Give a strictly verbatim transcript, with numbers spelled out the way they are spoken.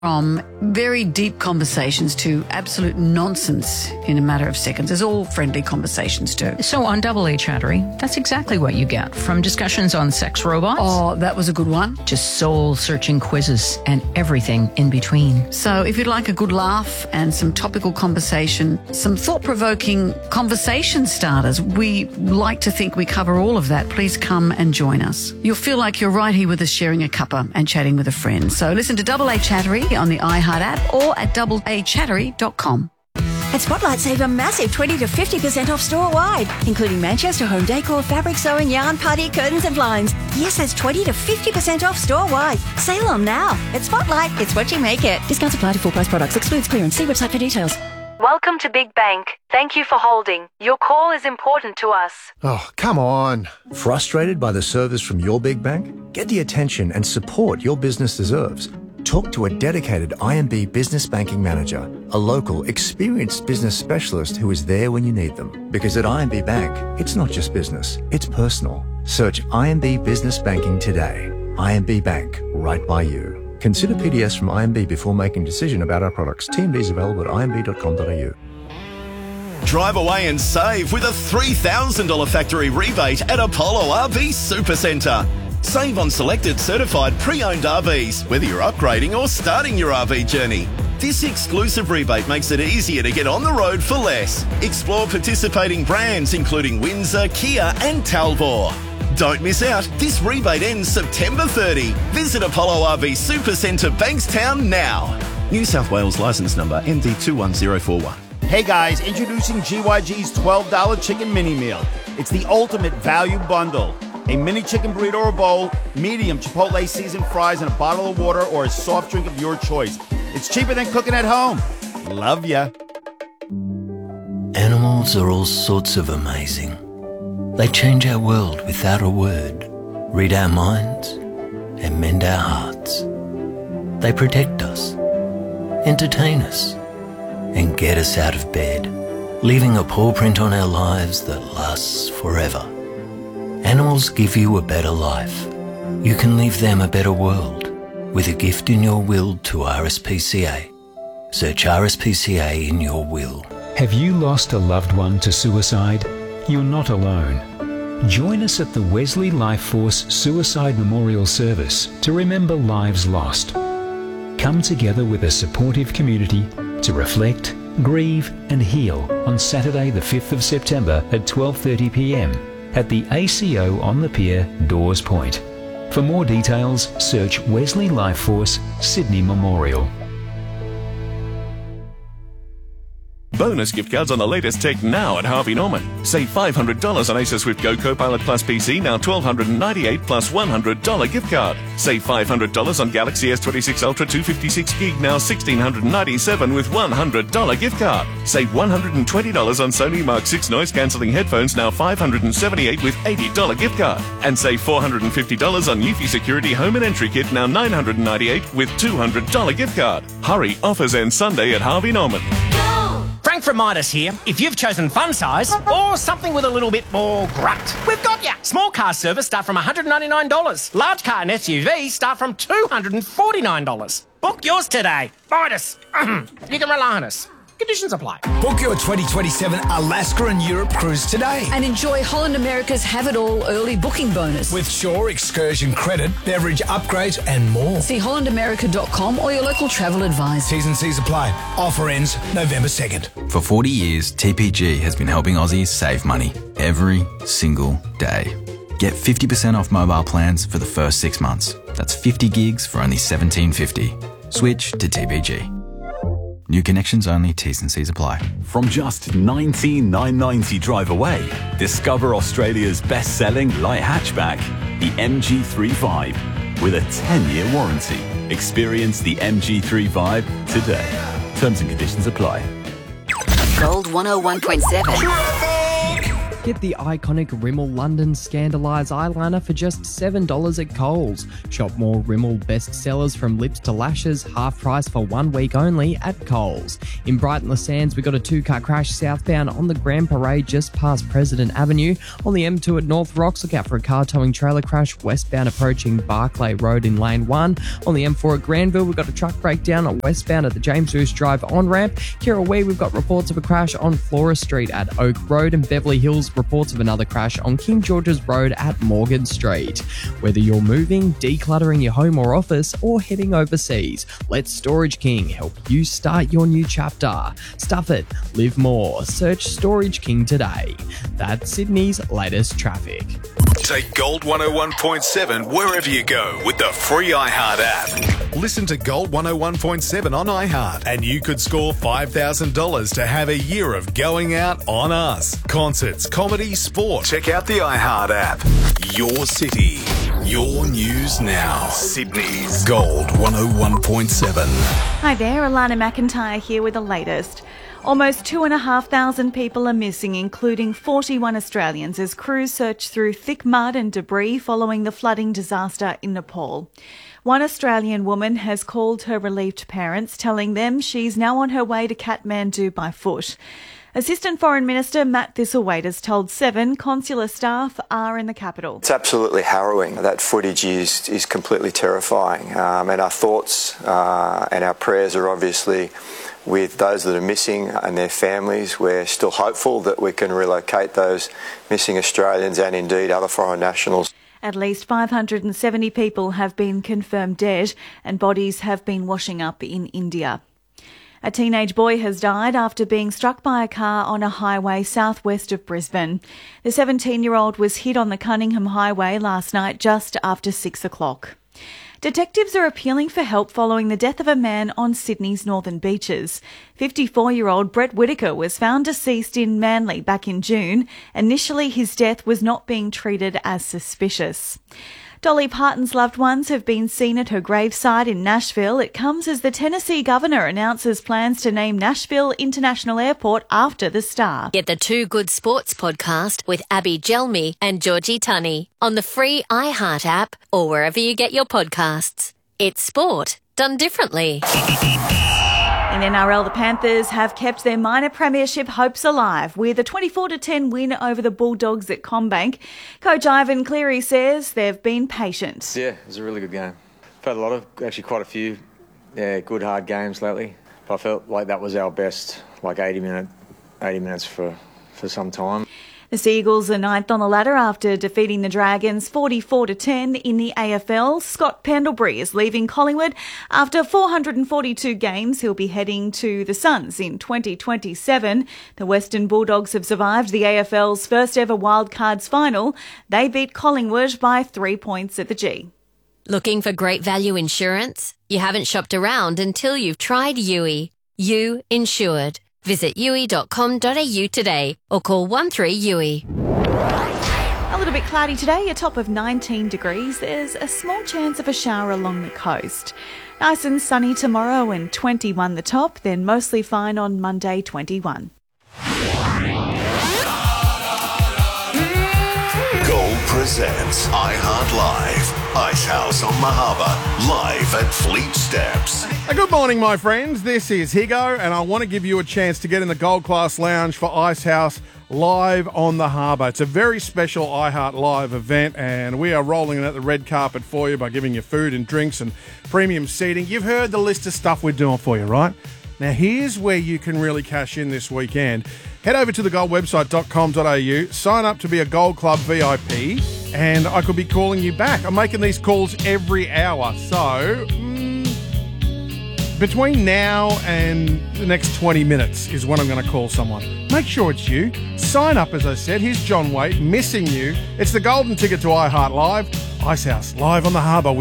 From very deep conversations to absolute nonsense in a matter of seconds. There's all friendly conversations too. So on Double A Chattery, that's exactly what you get. From discussions on sex robots. Oh, that was a good one. To soul-searching quizzes and everything in between. So if you'd like a good laugh and some topical conversation, some thought-provoking conversation starters, we like to think we cover all of that. Please come and join us. You'll feel like you're right here with us sharing a cuppa and chatting with a friend. So listen to Double A Chattery on the iHeart app or at double a chattery dot com. At Spotlight, save a massive twenty to fifty percent off store-wide, including Manchester home decor, fabric sewing, yarn, putty, curtains and blinds. Yes, that's twenty to fifty percent off store-wide. Sale on now. At Spotlight, it's what you make it. Discounts apply to full-price products. Excludes clearance. See website for details. Welcome to Big Bank. Thank you for holding. Your call is important to us. Oh, come on. Frustrated by the service from your big bank? Get the attention and support your business deserves. Talk to a dedicated I M B Business Banking Manager, a local, experienced business specialist who is there when you need them. Because at I M B Bank, it's not just business, it's personal. Search I M B Business Banking today. I M B Bank, right by you. Consider P D S from I M B before making a decision about our products. T M D is available at I M B dot com dot a u. Drive away and save with a three thousand dollars factory rebate at Apollo R V Supercentre. Save on selected certified pre-owned R Vs, whether you're upgrading or starting your R V journey. This exclusive rebate makes it easier to get on the road for less. Explore participating brands including Windsor, Kia and Talbot. Don't miss out. This rebate ends September thirtieth. Visit Apollo R V Supercentre Bankstown now. New South Wales licence number M D two one zero four one. Hey guys, introducing G Y G's twelve dollars chicken mini meal. It's the ultimate value bundle. A mini chicken burrito or bowl, medium Chipotle seasoned fries, and a bottle of water or a soft drink of your choice. It's cheaper than cooking at home. Love ya. Animals are all sorts of amazing. They change our world without a word, read our minds, and mend our hearts. They protect us, entertain us, and get us out of bed, leaving a paw print on our lives that lasts forever. Animals give you a better life. You can leave them a better world with a gift in your will to R S P C A. Search R S P C A in your will. Have you lost a loved one to suicide? You're not alone. Join us at the Wesley Life Force Suicide Memorial Service to remember lives lost. Come together with a supportive community to reflect, grieve and heal on Saturday the fifth of September at twelve thirty p m at the A C O on the Pier, Dawes Point. For more details, search Wesley Life Force Sydney Memorial. Bonus gift cards on the latest tech now at Harvey Norman. Save five hundred dollars on Acer Swift Go Copilot Plus P C, now one thousand two hundred ninety-eight dollars plus one hundred dollars gift card. Save five hundred dollars on Galaxy S twenty-six Ultra two fifty-six gig, now one thousand six hundred ninety-seven dollars with one hundred dollars gift card. Save one hundred twenty dollars on Sony Mark six noise cancelling headphones, now five hundred seventy-eight dollars with eighty dollars gift card. And save four hundred fifty dollars on Eufy Security Home and Entry Kit, now nine hundred ninety-eight dollars with two hundred dollars gift card. Hurry, offers end Sunday at Harvey Norman. Frank from Midas here. If you've chosen fun size or something with a little bit more grunt, we've got ya. Small car service start from one hundred ninety-nine dollars. Large car and S U V start from two hundred forty-nine dollars. Book yours today. Midas. You can rely on us. Conditions apply. Book your twenty twenty-seven Alaska and Europe cruise today. And enjoy Holland America's Have It All early booking bonus. With Shore excursion credit, beverage upgrades and more. See holland america dot com or your local travel advisor. T's and C's apply. Offer ends November second. For forty years, T P G has been helping Aussies save money every single day. Get fifty percent off mobile plans for the first six months. That's fifty gigs for only seventeen fifty. Switch to T P G. New connections only, T's and C's apply. From just nineteen thousand nine hundred ninety drive away, discover Australia's best-selling light hatchback, the M G three Vibe, with a ten-year warranty. Experience the M G three Vibe today. Terms and conditions apply. Gold one oh one point seven. Get the iconic Rimmel London Scandalise eyeliner for just seven dollars at Coles. Shop more Rimmel bestsellers from lips to lashes, half price for one week only at Coles. In Brighton Le Sands, we got a two-car crash southbound on the Grand Parade just past President Avenue. On the M two at North Rocks, look out for a car towing trailer crash westbound approaching Barclay Road in lane one. On the M four at Granville, we've got a truck breakdown on westbound at the James Roos Drive on-ramp. Kirrawee, we've got reports of a crash on Flora Street at Oak Road, and Beverly Hills, reports of another crash on King George's Road at Morgan Street. Whether you're moving, decluttering your home or office, or heading overseas, let Storage King help you start your new chapter. Stuff it, live more. Search Storage King today. That's Sydney's latest traffic. Take Gold one oh one point seven wherever you go with the free iHeart app. Listen to Gold one oh one point seven on iHeart and you could score five thousand dollars to have a year of going out on us. Concerts, comedy, sport. Check out the iHeart app. Your city, your news now. Sydney's Gold one oh one point seven. Hi there, Alana McIntyre here with the latest. Almost two and a half thousand people are missing, including forty-one Australians, as crews search through thick mud and debris following the flooding disaster in Nepal. One Australian woman has called her relieved parents, telling them she's now on her way to Kathmandu by foot. Assistant Foreign Minister Matt Thistlethwaite has told Seven consular staff are in the capital. It's absolutely harrowing. That footage is is completely terrifying, um, and our thoughts uh, and our prayers are obviously with those that are missing and their families. We're still hopeful that we can relocate those missing Australians and indeed other foreign nationals. At least five hundred seventy people have been confirmed dead and bodies have been washing up in India. A teenage boy has died after being struck by a car on a highway southwest of Brisbane. The seventeen-year-old was hit on the Cunningham Highway last night just after six o'clock. Detectives are appealing for help following the death of a man on Sydney's northern beaches. fifty-four-year-old Brett Whitaker was found deceased in Manly back in June. Initially, his death was not being treated as suspicious. Dolly Parton's loved ones have been seen at her graveside in Nashville. It comes as the Tennessee governor announces plans to name Nashville International Airport after the star. Get the Two Good Sports podcast with Abby Gelmi and Georgie Tunney on the free iHeart app or wherever you get your podcasts. It's sport done differently. In N R L, the Panthers have kept their minor premiership hopes alive with a twenty-four to ten win over the Bulldogs at CommBank. Coach Ivan Cleary says they've been patient. Yeah, it was a really good game. I've had a lot of, actually quite a few, yeah, good hard games lately. But I felt like that was our best, like eighty minute, eighty minutes for, for some time. The Seagulls are ninth on the ladder after defeating the Dragons forty-four to ten in the A F L. Scott Pendlebury is leaving Collingwood after four hundred forty-two games. He'll be heading to the Suns in twenty twenty-seven. The Western Bulldogs have survived the A F L's first ever wildcards final. They beat Collingwood by three points at the G. Looking for great value insurance? You haven't shopped around until you've tried U I. You Insured. Visit U I dot com dot A U today or call one three U I. A little bit cloudy today, a top of nineteen degrees. There's a small chance of a shower along the coast. Nice and sunny tomorrow and twenty-one the top, then mostly fine on Monday, twenty-one. Gold presents iHeart Live. Icehouse on the Harbour, live at Fleet Steps. Uh, Good morning, my friends. This is Higo, and I want to give you a chance to get in the Gold Class Lounge for Icehouse live on the harbour. It's a very special iHeart Live event, and we are rolling out the red carpet for you by giving you food and drinks and premium seating. You've heard the list of stuff we're doing for you, right? Now, here's where you can really cash in this weekend. Head over to the gold website dot com dot A U, sign up to be a Gold Club V I P, and I could be calling you back. I'm making these calls every hour, so mm, between now and the next twenty minutes is when I'm going to call someone. Make sure it's you. Sign up, as I said. Here's John Waite, missing you. It's the golden ticket to iHeart Live. Icehouse, live on the harbour with